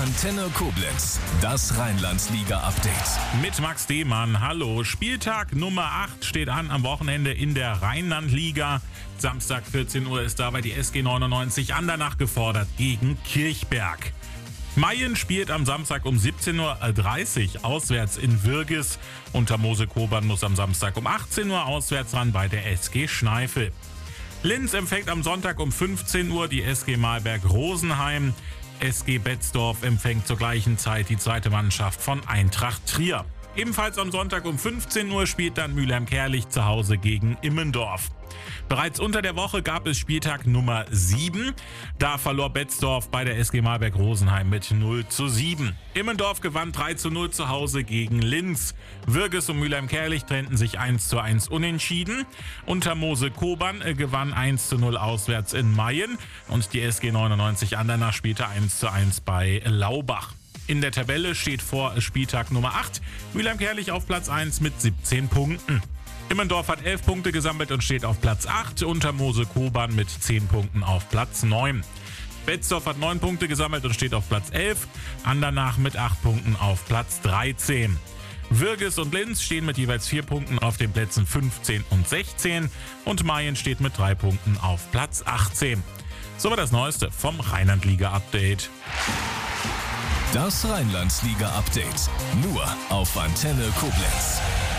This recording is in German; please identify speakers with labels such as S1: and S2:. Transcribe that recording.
S1: Antenne Koblenz, das Rheinland-Liga-Update.
S2: Mit Max Demann, hallo. Spieltag Nummer 8 steht an am Wochenende in der Rheinland-Liga. Samstag 14 Uhr ist dabei die SG 99 Andernach gefordert gegen Kirchberg. Mayen spielt am Samstag um 17.30 Uhr auswärts in Würges. Untermose Kobern muss am Samstag um 18 Uhr auswärts ran bei der SG Schneifel. Linz empfängt am Sonntag um 15 Uhr die SG Malberg-Rosenheim. SG Betzdorf empfängt zur gleichen Zeit die zweite Mannschaft von Eintracht Trier. Ebenfalls am Sonntag um 15 Uhr spielt dann Mülheim-Kärlich zu Hause gegen Immendorf. Bereits unter der Woche gab es Spieltag Nummer 7. Da verlor Betzdorf bei der SG Malberg-Rosenheim mit 0:7. Immendorf gewann 3:0 zu Hause gegen Linz. Würges und Mülheim-Kärlich trennten sich 1:1 unentschieden. Untermose Kobern gewann 1:0 auswärts in Mayen. Und die SG 99 Andernach spielte 1:1 bei Laubach. In der Tabelle steht vor Spieltag Nummer 8 Mülheim-Kärlich auf Platz 1 mit 17 Punkten. Immendorf hat 11 Punkte gesammelt und steht auf Platz 8. Untermose Kobern mit 10 Punkten auf Platz 9. Betzdorf hat 9 Punkte gesammelt und steht auf Platz 11. Andernach mit 8 Punkten auf Platz 13. Würges und Linz stehen mit jeweils 4 Punkten auf den Plätzen 15 und 16. Und Mayen steht mit 3 Punkten auf Platz 18. So war das Neueste vom Rheinland-Liga-Update.
S1: Das Rheinland-Liga-Update. Nur auf Antenne Koblenz.